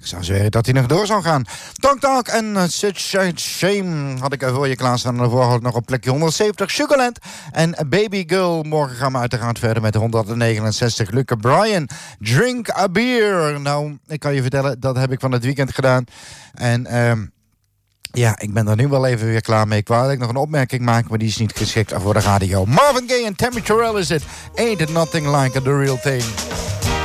Ik zou zweren dat hij nog door zou gaan. Tonk Talk en Such a Shame had ik voor je klaarstaan. En daarvoor had ik nog op plekje 170 Sugarland en Baby Girl. Morgen gaan we uiteraard verder met 169 Luke Bryan. Drink a Beer. Nou, ik kan je vertellen, dat heb ik van het weekend gedaan. En ja, ik ben er nu wel even weer klaar mee. Ik wou eigenlijk nog een opmerking maken, maar die is niet geschikt voor de radio. Marvin Gaye en Tammy Terrell is het. Ain't it nothing like the real thing.